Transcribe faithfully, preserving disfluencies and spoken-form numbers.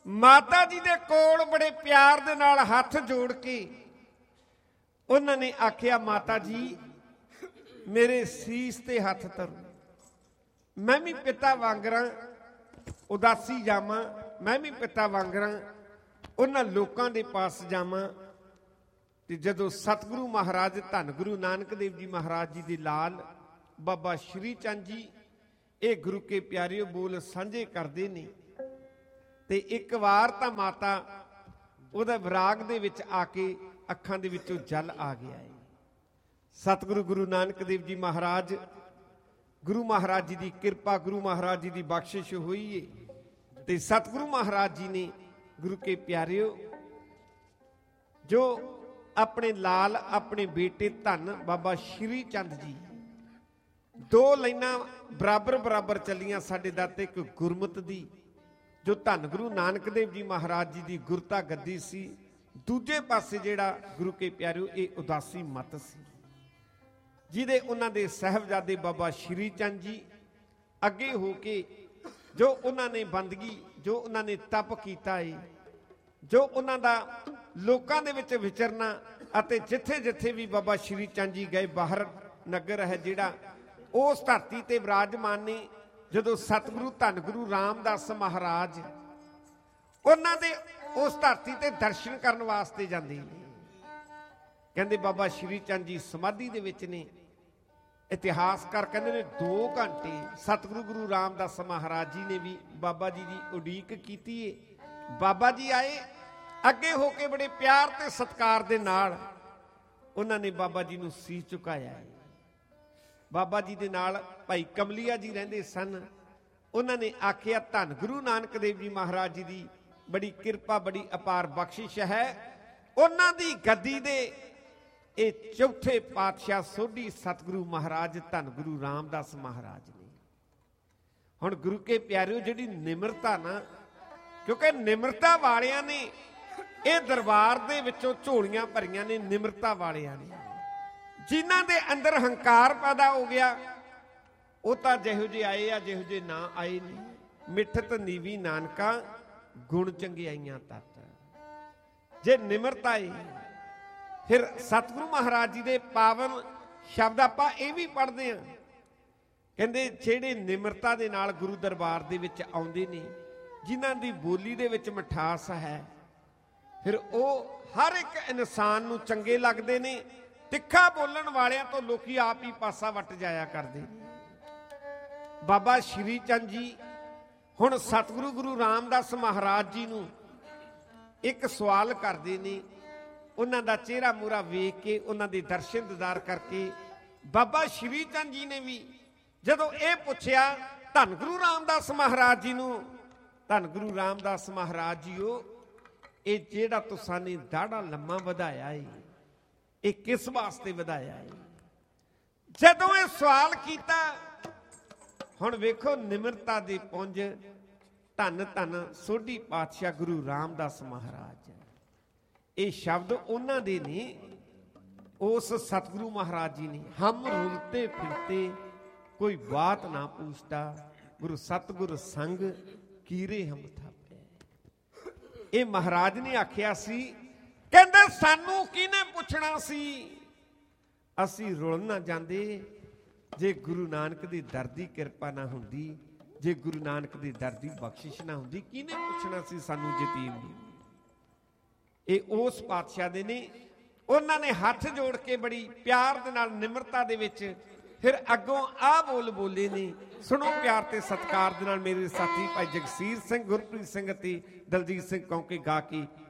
ਮਾਤਾ ਜੀ ਦੇ ਕੋਲ ਬੜੇ ਪਿਆਰ ਦੇ ਨਾਲ ਹੱਥ ਜੋੜ ਕੇ ਉਹਨਾਂ ਨੇ ਆਖਿਆ, ਮਾਤਾ ਜੀ ਮੇਰੇ ਸੀਸ ਤੇ ਹੱਥ ਧਰੋ, ਮੈਂ ਵੀ ਪਿਤਾ ਵਾਂਗਰਾਂ ਉਦਾਸੀ ਜਾਵਾਂ, ਮੈਂ ਵੀ ਪਿਤਾ ਵਾਂਗਰਾਂ ਉਹਨਾਂ ਲੋਕਾਂ ਦੇ ਪਾਸ ਜਾਵਾਂ। ਤੇ ਜਦੋਂ ਸਤਿਗੁਰੂ ਮਹਾਰਾਜ ਧੰਨ ਗੁਰੂ ਨਾਨਕ ਦੇਵ ਜੀ ਮਹਾਰਾਜ ਜੀ ਦੇ ਲਾਲ ਬਾਬਾ ਸ਼੍ਰੀ ਚੰਦ ਜੀ ਇਹ ਗੁਰੂ ਕੇ ਪਿਆਰਿਓ ਬੋਲ ਸਾਂਝੇ ਕਰਦੇ ਨੇ, ਤੇ ਇੱਕ ਵਾਰ ਤਾਂ ਮਾਤਾ ਉਹਦਾ ਵਿਰਾਗ ਦੇ ਵਿੱਚ ਆ ਕੇ ਅੱਖਾਂ ਦੇ ਵਿੱਚੋਂ ਜਲ ਆ ਗਿਆ ਹੈ। ਸਤਿਗੁਰੂ ਗੁਰੂ ਨਾਨਕ ਦੇਵ ਜੀ ਮਹਾਰਾਜ, ਗੁਰੂ ਮਹਾਰਾਜ ਜੀ ਦੀ ਕਿਰਪਾ, ਗੁਰੂ ਮਹਾਰਾਜ ਜੀ ਦੀ ਬਖਸ਼ਿਸ਼ ਹੋਈ ਹੈ। ਤੇ ਸਤਿਗੁਰੂ ਮਹਾਰਾਜ ਜੀ ਨੇ ਗੁਰੂ ਕੇ ਪਿਆਰਿਓ ਜੋ ਆਪਣੇ ਲਾਲ ਆਪਣੇ ਬੇਟੇ ਧੰਨ ਬਾਬਾ ਸ਼੍ਰੀ ਚੰਦ ਜੀ, ਦੋ ਲਾਈਨਾਂ ਬਰਾਬਰ ਬਰਾਬਰ ਚੱਲੀਆਂ ਸਾਡੇ ਦਾਤੇ, ਇੱਕ ਗੁਰਮਤਿ ਦੀ ਜੋ ਧੰਨ ਗੁਰੂ ਨਾਨਕ ਦੇਵ ਜੀ ਮਹਾਰਾਜ ਜੀ ਦੀ ਗੁਰਤਾ ਗੱਦੀ ਸੀ, ਦੂਜੇ ਪਾਸੇ ਜਿਹੜਾ ਗੁਰੂ ਕੇ ਪਿਆਰਿਓ ਇਹ ਉਦਾਸੀ ਮਤ ਸੀ ਜਿਹਦੇ ਉਹਨਾਂ ਦੇ ਸਾਹਿਬਜ਼ਾਦੇ ਬਾਬਾ ਸ਼੍ਰੀ ਚੰਦ ਜੀ ਅੱਗੇ ਹੋ ਕੇ ਜੋ ਉਹਨਾਂ ਨੇ ਬੰਦਗੀ, ਜੋ ਉਹਨਾਂ ਨੇ ਤਪ ਕੀਤਾ ਏ, ਜੋ ਉਹਨਾਂ ਦਾ ਲੋਕਾਂ ਦੇ ਵਿੱਚ ਵਿਚਰਨਾ, ਅਤੇ ਜਿੱਥੇ ਜਿੱਥੇ ਵੀ ਬਾਬਾ ਸ਼੍ਰੀ ਚੰਦ ਜੀ ਗਏ, ਬਾਹਰ ਨਗਰ ਹੈ ਜਿਹੜਾ ਉਸ ਧਰਤੀ ਤੇ ਵਿਰਾਜਮਾਨ ਨੇ। ਜਦੋਂ ਸਤਿਗੁਰੂ ਧੰਨ ਗੁਰੂ ਰਾਮਦਾਸ ਮਹਾਰਾਜ ਉਹਨਾਂ ਦੇ ਉਸ ਧਰਤੀ ਤੇ ਦਰਸ਼ਨ ਕਰਨ ਵਾਸਤੇ ਜਾਂਦੇ ਨੇ, ਕਹਿੰਦੇ ਬਾਬਾ ਸ਼੍ਰੀ ਚੰਦ ਜੀ ਸਮਾਧੀ ਦੇ ਵਿੱਚ ਨੇ। ਇਤਿਹਾਸਕਾਰ ਕਹਿੰਦੇ ਨੇ ਦੋ ਘੰਟੇ ਸਤਿਗੁਰੂ ਗੁਰੂ ਰਾਮਦਾਸ ਮਹਾਰਾਜ ਜੀ ਨੇ ਵੀ ਬਾਬਾ ਜੀ ਦੀ ਉਡੀਕ ਕੀਤੀ ਏ। ਬਾਬਾ ਜੀ ਆਏ, ਅੱਗੇ ਹੋ ਕੇ ਬੜੇ ਪਿਆਰ ਤੇ ਸਤਿਕਾਰ ਦੇ ਨਾਲ ਉਹਨਾਂ ਨੇ ਬਾਬਾ ਜੀ ਨੂੰ ਸੀਸ ਝੁਕਾਇਆ ਹੈ। ਬਾਬਾ ਜੀ ਦੇ ਨਾਲ ਭਾਈ ਕਮਲੀਆ ਜੀ ਰਹਿੰਦੇ ਸਨ। ਉਹਨਾਂ ਨੇ ਆਖਿਆ, ਧੰਨ ਗੁਰੂ ਨਾਨਕ ਦੇਵ ਜੀ ਮਹਾਰਾਜ ਜੀ ਦੀ ਬੜੀ ਕਿਰਪਾ, ਬੜੀ ਅਪਾਰ ਬਖਸ਼ਿਸ਼ ਹੈ, ਉਹਨਾਂ ਦੀ ਗੱਦੀ ਦੇ ਇਹ ਚੌਥੇ ਪਾਤਸ਼ਾਹ ਸੋਢੀ ਸਤਿਗੁਰੂ ਮਹਾਰਾਜ ਧੰਨ ਗੁਰੂ ਰਾਮਦਾਸ ਮਹਾਰਾਜ ਨੇ। ਹੁਣ ਗੁਰੂ ਕੇ ਪਿਆਰਿਓ ਜਿਹੜੀ ਨਿਮਰਤਾ ਨਾ, ਕਿਉਂਕਿ ਨਿਮਰਤਾ ਵਾਲਿਆਂ ਨੇ ਇਹ ਦਰਬਾਰ ਦੇ ਵਿੱਚੋਂ ਝੋਲੀਆਂ ਭਰੀਆਂ ਨੇ, ਨਿਮਰਤਾ ਵਾਲਿਆਂ ਨੇ। ਜਿਨ੍ਹਾਂ ਦੇ ਅੰਦਰ ਹੰਕਾਰ ਪੈਦਾ ਹੋ ਗਿਆ ਉਹ ਤਾਂ ਜਿਹੋ ਜਿਹੇ ਆਏ ਆ, ਜਿਹੋ ਜਿਹੇ ਨਾ ਆਏ ਨਹੀਂ। ਮਿੱਠਤ ਨੀਵੀ ਨਾਨਕਾ ਗੁਣ ਚੰਗਿਆਈਆਂ ਤਤ। ਜੇ ਨਿਮਰਤਾ ਏ ਫਿਰ ਸਤਿਗੁਰੂ ਮਹਾਰਾਜ ਜੀ ਦੇ ਪਾਵਨ ਸ਼ਬਦ ਆਪਾਂ ਇਹ ਵੀ ਪੜ੍ਹਦੇ ਹਾਂ, ਕਹਿੰਦੇ ਜਿਹੜੇ ਨਿਮਰਤਾ ਦੇ ਨਾਲ ਗੁਰੂ ਦਰਬਾਰ ਦੇ ਵਿੱਚ ਆਉਂਦੇ ਨੇ, ਜਿਨ੍ਹਾਂ ਦੀ ਬੋਲੀ ਦੇ ਵਿੱਚ ਮਿਠਾਸ ਹੈ, ਫਿਰ ਉਹ ਹਰ ਇੱਕ ਇਨਸਾਨ ਨੂੰ ਚੰਗੇ ਲੱਗਦੇ ਨੇ। ਤਿੱਖਾ ਬੋਲਣ ਵਾਲਿਆਂ ਤੋਂ ਲੋਕੀ ਆਪ ਹੀ ਪਾਸਾ ਵੱਟ ਜਾਇਆ ਕਰਦੇ। ਬਾਬਾ ਸ਼੍ਰੀ ਚੰਦ ਜੀ ਹੁਣ ਸਤਿਗੁਰੂ ਗੁਰੂ ਰਾਮਦਾਸ ਮਹਾਰਾਜ ਜੀ ਨੂੰ ਇੱਕ ਸਵਾਲ ਕਰਦੇ ਨੇ। ਉਹਨਾਂ ਦਾ ਚਿਹਰਾ ਮੂਹਰਾ ਵੇਖ ਕੇ, ਉਹਨਾਂ ਦੇ ਦਰਸ਼ਨ ਦੀਦਾਰ ਕਰਕੇ ਬਾਬਾ ਸ਼੍ਰੀ ਚੰਦ ਜੀ ਨੇ ਵੀ ਜਦੋਂ ਇਹ ਪੁੱਛਿਆ ਧੰਨ ਗੁਰੂ ਰਾਮਦਾਸ ਮਹਾਰਾਜ ਜੀ ਨੂੰ, ਧੰਨ ਗੁਰੂ ਰਾਮਦਾਸ ਮਹਾਰਾਜ ਜੀਓ, ਇਹ ਜਿਹੜਾ ਤੁਸਾਂ ਨੇ ਦਾੜਾ ਲੰਮਾ ਵਧਾਇਆ ਏ, ਇਹ ਕਿਸ ਵਾਸਤੇ ਵਧਾਇਆ ਏ? ਜਦੋਂ ਇਹ ਸਵਾਲ ਕੀਤਾ, ਹੁਣ ਵੇਖੋ ਨਿਮਰਤਾ ਦੀ ਪੁੰਜ ਧੰਨ ਧੰਨ ਸੋਢੀ ਪਾਤਸ਼ਾਹ ਗੁਰੂ ਰਾਮਦਾਸ ਮਹਾਰਾਜ। ਇਹ ਸ਼ਬਦ ਉਹਨਾਂ ਦੇ ਨੇ, ਉਸ ਸਤਿਗੁਰੂ ਮਹਾਰਾਜ ਜੀ ਨੇ। ਹਮ ਰੁਲਤੇ ਫਿਰਤੇ ਕੋਈ ਬਾਤ ਨਾ ਪੁੱਛਤਾ, ਗੁਰੂ ਸਤਿਗੁਰ ਸੰਗ ਕੀਰੇ ਹਮ ਥਾਪੇ। ਇਹ ਮਹਾਰਾਜ ਨੇ ਆਖਿਆ ਸੀ, ਕਹਿੰਦੇ ਸਾਨੂੰ ਕਿਹਨੇ ਪੁੱਛਣਾ ਸੀ, ਅਸੀਂ ਰੁਲ ਨਾ ਜਾਂਦੇ ਜੇ ਗੁਰੂ ਨਾਨਕ ਦੀ ਦਰ ਦੀ ਕਿਰਪਾ ਨਾ ਹੁੰਦੀ, ਜੇ ਗੁਰੂ ਨਾਨਕ ਦੀ ਦਰ ਦੀ ਬਖਸ਼ਿਸ਼ ਨਾ ਹੁੰਦੀ, ਕਿਹਨੇ ਪੁੱਛਣਾ ਸੀ ਸਾਨੂੰ ਯਤੀਮ ਦੀ। ਇਹ ਉਸ ਪਾਤਸ਼ਾਹ ਦੇ ਨੇ। ਉਹਨਾਂ ਨੇ ਹੱਥ ਜੋੜ ਕੇ ਬੜੀ ਪਿਆਰ ਦੇ ਨਾਲ ਨਿਮਰਤਾ ਦੇ ਵਿੱਚ ਫਿਰ ਅੱਗੋਂ ਆਹ ਬੋਲ ਬੋਲੇ ਨੇ। ਸੁਣੋ ਪਿਆਰ ਤੇ ਸਤਿਕਾਰ ਦੇ ਨਾਲ ਮੇਰੇ ਸਾਥੀ ਭਾਈ ਜਗਸੀਰ ਸਿੰਘ, ਗੁਰਪ੍ਰੀਤ ਸਿੰਘ ਅਤੇ ਦਲਜੀਤ ਸਿੰਘ ਕੌਂਕੇ ਗਾ ਕੇ